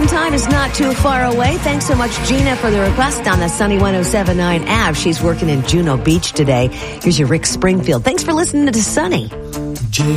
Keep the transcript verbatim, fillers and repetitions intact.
time is not too far away. Thanks so much, Gina, for the request on the Sunny one oh seven point nine app. She's working in Juno Beach today. Here's your Rick Springfield. Thanks for listening to Sunny.